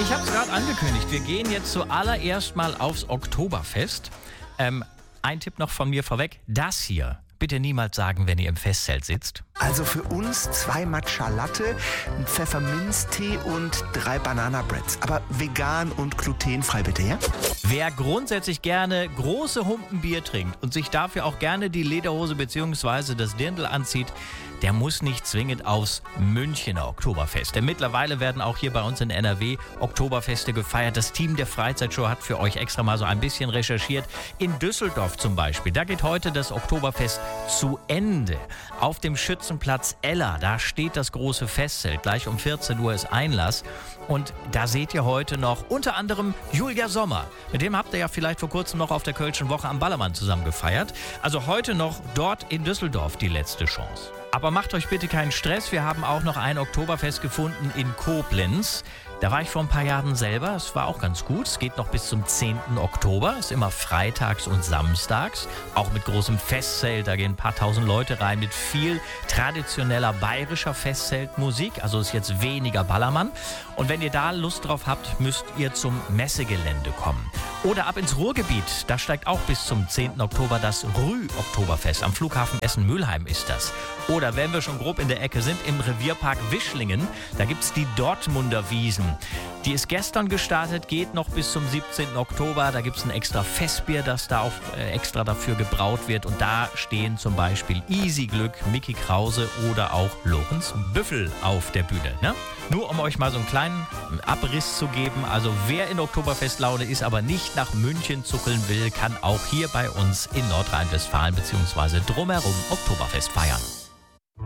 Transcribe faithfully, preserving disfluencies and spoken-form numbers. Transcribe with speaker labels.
Speaker 1: Ich habe es gerade angekündigt, wir gehen jetzt zuallererst mal aufs Oktoberfest. Ähm, ein Tipp noch von mir vorweg, das hier bitte niemals sagen, wenn ihr im Festzelt sitzt.
Speaker 2: Also für uns zwei Matcha Latte, ein Pfefferminztee und drei Banana-Breads. Aber vegan und glutenfrei bitte, ja?
Speaker 1: Wer grundsätzlich gerne große Humpen Bier trinkt und sich dafür auch gerne die Lederhose bzw. das Dirndl anzieht, der muss nicht zwingend aufs Münchener Oktoberfest. Denn mittlerweile werden auch hier bei uns in N R W Oktoberfeste gefeiert. Das Team der Freizeitshow hat für euch extra mal so ein bisschen recherchiert. In Düsseldorf zum Beispiel, da geht heute das Oktoberfest zu Ende. Auf dem Schützenplatz Ella, da steht das große Festzelt. Gleich um vierzehn Uhr ist Einlass. Und da seht ihr heute noch unter anderem Julia Sommer. Mit dem habt ihr ja vielleicht vor kurzem noch auf der Kölschen Woche am Ballermann zusammen gefeiert. Also heute noch dort in Düsseldorf die letzte Chance. Aber macht euch bitte keinen Stress. Wir haben auch noch ein Oktoberfest gefunden in Koblenz. Da war ich vor ein paar Jahren selber. Es war auch ganz gut. Es geht noch bis zum zehnten Oktober. Ist immer freitags und samstags. Auch mit großem Festzelt. Da gehen ein paar tausend Leute rein mit viel traditioneller bayerischer Festzeltmusik. Also ist jetzt weniger Ballermann. Und wenn ihr da Lust drauf habt, müsst ihr zum Messegelände kommen. Oder ab ins Ruhrgebiet. Da steigt auch bis zum zehnten Oktober das Rü-Oktoberfest. Am Flughafen Essen-Mülheim ist das. Oder wenn wir schon grob in der Ecke sind, im Revierpark Wischlingen, da gibt es die Dortmunder Wiesen. Die ist gestern gestartet, geht noch bis zum siebzehnten Oktober. Da gibt es ein extra Festbier, das da auch äh, extra dafür gebraut wird. Und da stehen zum Beispiel Easy Glück, Mickey Krause oder auch Lorenz Büffel auf der Bühne. Ne? Nur um euch mal so einen kleinen Abriss zu geben. Also wer in Oktoberfestlaune ist, aber nicht nach München zuckeln will, kann auch hier bei uns in Nordrhein-Westfalen bzw. drumherum Oktoberfest feiern.